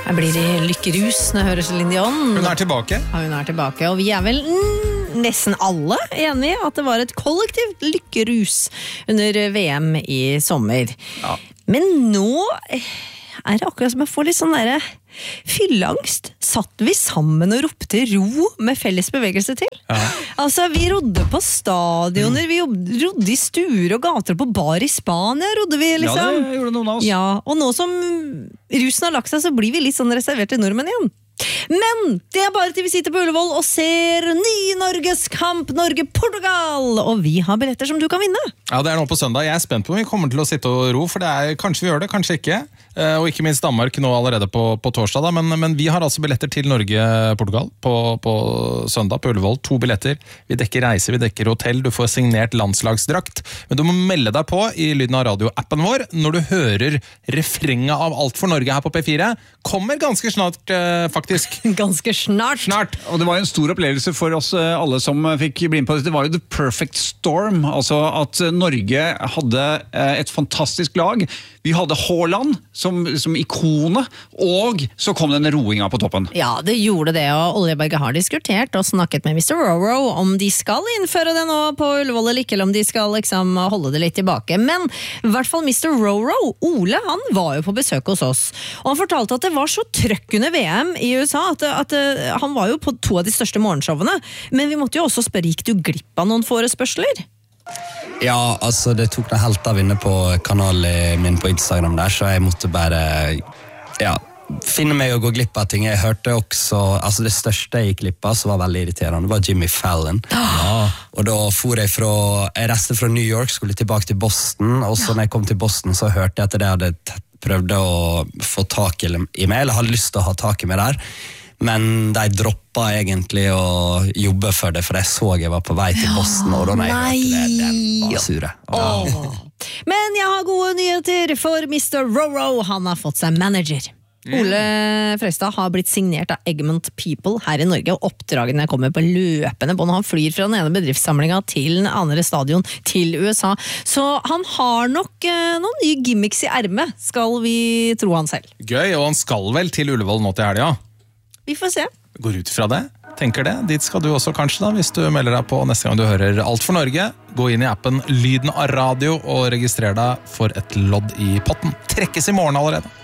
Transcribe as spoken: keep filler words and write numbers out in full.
Jeg blir i lykkerus når jeg hører Celine Dion. Hun er tilbake. Ja, hun er tilbake, og vi er vel mm, nesten alle enige at det var et kollektivt lykkerus under V M i sommer. Ja. Men nå er det akkurat som jeg får litt sånn der fylleangst. Satt vi sammen og ropte ro med felles bevegelse til? Ja. Altså, vi rodde på stadioner, vi rodde i stuer og gater på bar i Spania, rodde vi liksom. Ja, det gjorde noen av oss. Ja, og nå som rusen har lagt seg, så blir vi litt sånn reserverte nordmenn igjen. Men det er bare til vi sitter på Ullevål og ser ny Norges kamp, Norge-Portugal, og vi har billetter som du kan vinne. Ja, det er nå på søndag. Jeg er spent på om vi kommer til å sitte og ro, for det er, kanskje vi gjør det, kanskje ikke. Og ikke minst Danmark nå allerede på, på torsdag, da. Men, men vi har altså billetter til Norge-Portugal på, på søndag på Ullevål. To billetter. Vi dekker reise, vi dekker hotell, du får signert landslagsdrakt. Men du må melde deg på i Lyden av radio-appen vår når du hører refrenget av Alt for Norge her på P fire. Kommer ganske snart, faktisk. Ganske snart. Snart. Og det var jo en stor opplevelse for oss alle som fikk bli med på det. Det var jo the perfect storm, altså at Norge hadde et fantastisk lag. Vi hadde Haaland som, som ikone, og så kom denne roinga på toppen. Ja, det gjorde det, og Oljeberget har diskutert og snakket med mister Roro om de skal innføre det nå på Ullevål eller ikke, eller om de skal liksom holde det litt tilbake. Men i hvert fall mister Roro, Ole, han var jo på besøk hos oss, og han fortalte at det var så trøkk under V M i U S A, at, at han var jo på to av de største morgenshowene, men vi måtte jo også spørre, gikk du glipp av noen forespørsler? Ja, altså det tok noe helt av inne på kanalen min på Instagram der, så jeg måtte bare ja, finne meg og gå glipp av ting. Jeg hørte også, altså det største jeg gikk glipp av, som var veldig irriterende, var Jimmy Fallon. Ja. Og da for jeg fra, jeg reiste fra New York, skulle tilbake til Boston, og så når jeg kom til Boston så hørte jeg at jeg hadde prøvd å få tak i meg, eller hadde lyst til å ha tak i meg der. Men de droppa egentlig å jobbe for det, for jeg så jeg var på vei til Boston, og da når jeg hørte det, den var sure. Oh. Men jeg har gode nyheter for mister Roro, han har fått seg manager. Mm. Ole Frøystad har blitt signert av Egmont People her i Norge, og oppdragene kommer på løpende bånd. Han flyr fra den ene bedriftssamlinga til den andre stadion til U S A. Så han har nok eh, noen nye gimmicks i ermet, skal vi tro han selv. Gøy, og han skal vel til Ullevål nå til helga? Vi får se. Går ut fra det, tenker det. Dit skal du også kanskje da, hvis du melder deg på neste gang du hører Alt for Norge. Gå inn i appen Lyden av radio og registrer deg for et lodd i potten. Trekkes i morgen allerede.